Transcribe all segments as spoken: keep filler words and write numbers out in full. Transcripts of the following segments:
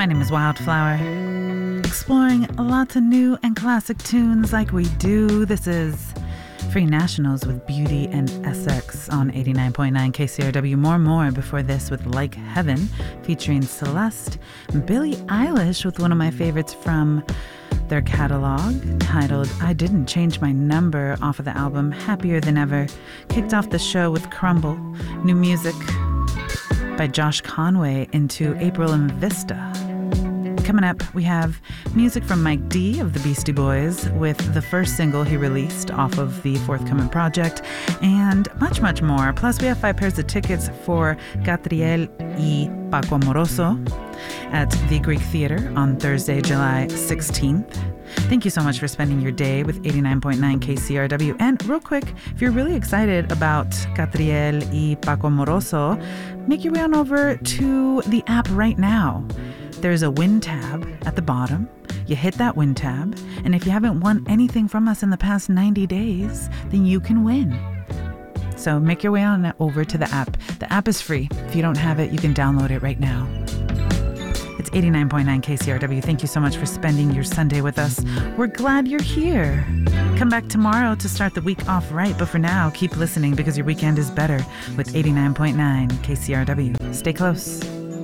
My name is Wildflower, exploring lots of new and classic tunes like we do. This is Free Nationals with Beauty and Essex on eighty-nine point nine K C R W. More More before this with Like Heaven featuring Celeste. Billie Eilish with one of my favorites from their catalog titled I Didn't Change My Number off of the album Happier Than Ever. Kicked off the show with Crumble, new music by Josh Conway into April and Vista. Coming up, we have music from Mike D of the Beastie Boys with the first single he released off of the forthcoming project, and much, much more. Plus, we have five pairs of tickets for Catriel y Paco Amoroso at the Greek Theater on Thursday, July sixteenth. Thank you so much for spending your day with eighty-nine point nine K C R W. And real quick, if you're really excited about Catriel y Paco Amoroso, make your way on over to the app right now. There's a win tab at the bottom. You hit that win tab, and if you haven't won anything from us in the past ninety days, then you can win. So make your way on over to the app. The app is free. If you don't have it, you can download it right now. It's eighty-nine point nine K C R W. Thank you so much for spending your Sunday with us. We're glad you're here. Come back tomorrow to start the week off right, but for now, keep listening because your weekend is better with eighty-nine point nine K C R W. Stay close.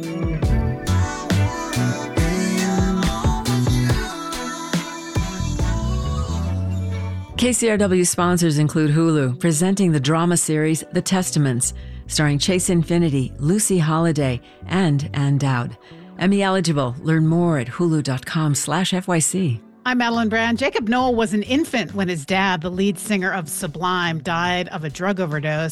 K C R W sponsors include Hulu, presenting the drama series The Testaments, starring Chase Infinity, Lucy Holiday, and Ann Dowd. Emmy eligible. Learn more at hulu.com slash FYC. I'm Madeline Brand. Jacob Noel was an infant when his dad, the lead singer of Sublime, died of a drug overdose.